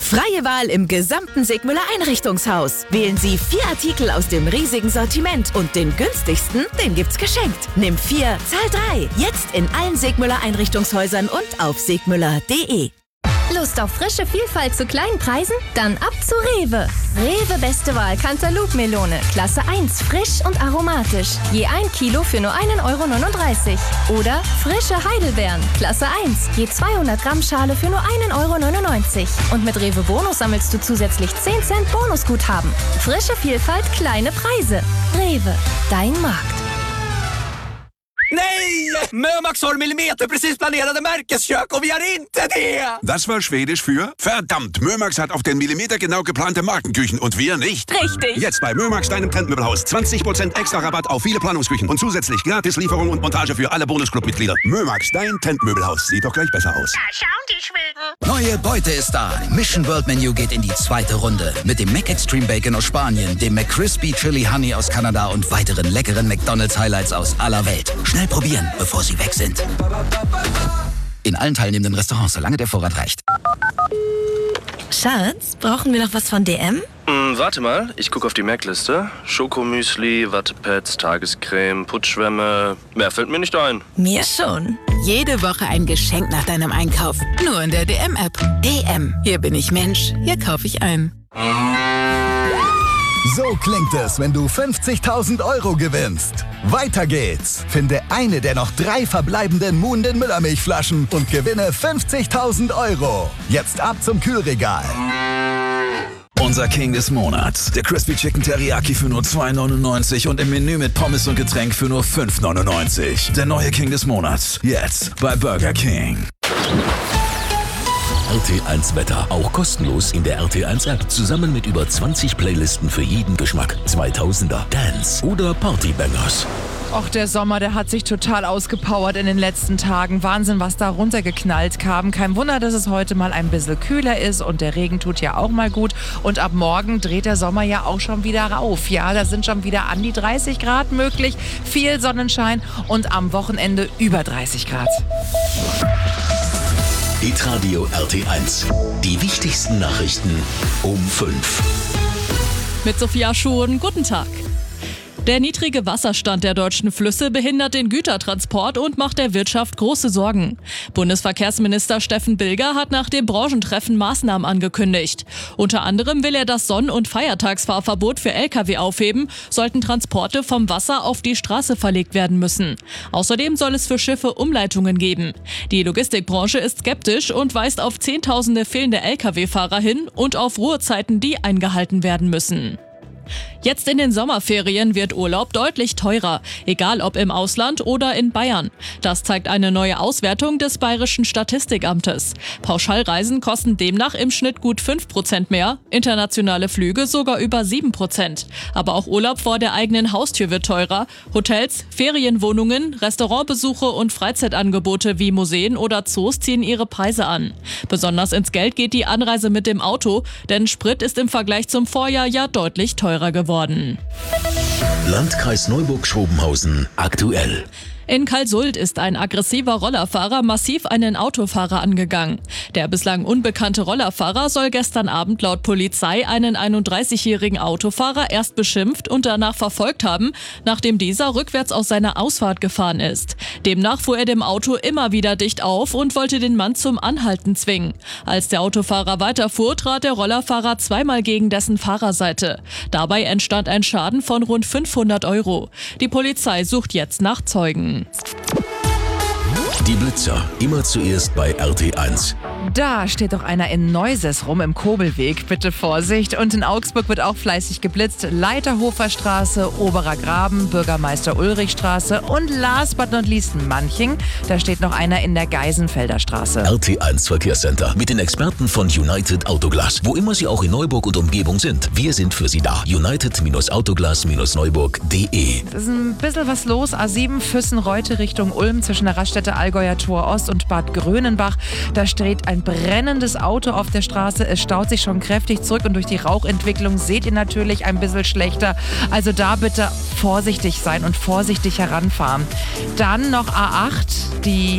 Freie Wahl im gesamten Sigmüller Einrichtungshaus. Wählen Sie 4 Artikel aus dem riesigen Sortiment und den günstigsten, den gibt's geschenkt. Nimm 4, zahl 3. Jetzt in allen Sigmüller Einrichtungshäusern und auf sigmüller.de. Lust auf frische Vielfalt zu kleinen Preisen? Dann ab zu Rewe. Rewe Beste Wahl Cantaloupe-Melone. Klasse 1, frisch und aromatisch. Je 1 Kilo für nur 1,39 €. Oder frische Heidelbeeren. Klasse 1, je 200 Gramm Schale für nur 1,99 €. Und mit Rewe Bonus sammelst du zusätzlich 10 Cent Bonusguthaben. Frische Vielfalt, kleine Preise. Rewe, dein Markt. Nej! Mömax har millimeterprecis planerade märkeskök och vi har inte det! Das war Schwedisch für verdammt. Mömax hat auf den Millimeter genau geplante Markenküchen und wir nicht. Richtig. Jetzt bei Mömax, deinem Trendmöbelhaus. 20% extra Rabatt auf viele Planungsküchen und zusätzlich gratis Lieferung und Montage für alle Bonusclub-Mitglieder. Mömax, dein Trendmöbelhaus. Sieht doch gleich besser aus. Da schauen die Schweden. Neue Beute ist da. Mission World Menu geht in die 2. Runde. Mit dem Mac Extreme Bacon aus Spanien, dem McCrispy Chili Honey aus Kanada und weiteren leckeren McDonald's Highlights aus aller Welt. Schnell probieren, bevor sie weg sind. In allen teilnehmenden Restaurants, solange der Vorrat reicht. Schatz, brauchen wir noch was von DM? Warte mal, ich gucke auf die Merkliste. Schokomüsli, Wattepads, Tagescreme, Putzschwämme. Mehr fällt mir nicht ein. Mir schon. Jede Woche ein Geschenk nach deinem Einkauf. Nur in der DM-App. DM. Hier bin ich Mensch. Hier kaufe ich ein. So klingt es, wenn du 50.000 € gewinnst. Weiter geht's. Finde eine der noch 3 verbleibenden Muhnden Müllermilchflaschen und gewinne 50.000 €. Jetzt ab zum Kühlregal. Unser King des Monats. Der Crispy Chicken Teriyaki für nur 2,99 € und im Menü mit Pommes und Getränk für nur 5,99 €. Der neue King des Monats. Jetzt bei Burger King. RT1 Wetter, auch kostenlos in der RT1 App. Zusammen mit über 20 Playlisten für jeden Geschmack. 2000er, Dance oder Partybangers. Och, der Sommer, der hat sich total ausgepowert in den letzten Tagen. Wahnsinn, was da runtergeknallt kam. Kein Wunder, dass es heute mal ein bisschen kühler ist und der Regen tut ja auch mal gut. Und ab morgen dreht der Sommer ja auch schon wieder rauf. Ja, da sind schon wieder an die 30 Grad möglich, viel Sonnenschein und am Wochenende über 30 Grad. Hitradio RT1. Die wichtigsten Nachrichten um 5. Mit Sophia Schuhen, guten Tag. Der niedrige Wasserstand der deutschen Flüsse behindert den Gütertransport und macht der Wirtschaft große Sorgen. Bundesverkehrsminister Steffen Bilger hat nach dem Branchentreffen Maßnahmen angekündigt. Unter anderem will er das Sonn- und Feiertagsfahrverbot für Lkw aufheben, sollten Transporte vom Wasser auf die Straße verlegt werden müssen. Außerdem soll es für Schiffe Umleitungen geben. Die Logistikbranche ist skeptisch und weist auf Zehntausende fehlende Lkw-Fahrer hin und auf Ruhezeiten, die eingehalten werden müssen. Jetzt in den Sommerferien wird Urlaub deutlich teurer, egal ob im Ausland oder in Bayern. Das zeigt eine neue Auswertung des Bayerischen Statistikamtes. Pauschalreisen kosten demnach im Schnitt gut 5% mehr, internationale Flüge sogar über 7%. Aber auch Urlaub vor der eigenen Haustür wird teurer. Hotels, Ferienwohnungen, Restaurantbesuche und Freizeitangebote wie Museen oder Zoos ziehen ihre Preise an. Besonders ins Geld geht die Anreise mit dem Auto, denn Sprit ist im Vergleich zum Vorjahr ja deutlich teurer geworden. Landkreis Neuburg-Schrobenhausen aktuell. In Kalsuld ist ein aggressiver Rollerfahrer massiv einen Autofahrer angegangen. Der bislang unbekannte Rollerfahrer soll gestern Abend laut Polizei einen 31-jährigen Autofahrer erst beschimpft und danach verfolgt haben, nachdem dieser rückwärts aus seiner Ausfahrt gefahren ist. Demnach fuhr er dem Auto immer wieder dicht auf und wollte den Mann zum Anhalten zwingen. Als der Autofahrer weiterfuhr, trat der Rollerfahrer zweimal gegen dessen Fahrerseite. Dabei entstand ein Schaden von rund 500 €. Die Polizei sucht jetzt nach Zeugen. Die Blitzer, immer zuerst bei RT1. Da steht doch einer in Neuses rum im Kobelweg. Bitte Vorsicht. Und in Augsburg wird auch fleißig geblitzt. Leiterhofer Straße, Oberer Graben, Bürgermeister Ulrich Straße und last but not least Manching. Da steht noch einer in der Geisenfelder Straße. RT1 Verkehrscenter mit den Experten von United Autoglas. Wo immer Sie auch in Neuburg und Umgebung sind, wir sind für Sie da. United-Autoglas-Neuburg.de. Es ist ein bisschen was los. A7 Füssen-Reute Richtung Ulm zwischen der Raststätte Allgäuer Tor Ost und Bad Grönenbach. Da steht ein brennendes Auto auf der Straße. Es staut sich schon kräftig zurück und durch die Rauchentwicklung seht ihr natürlich ein bisschen schlechter. Also da bitte vorsichtig sein und vorsichtig heranfahren. Dann noch A8, die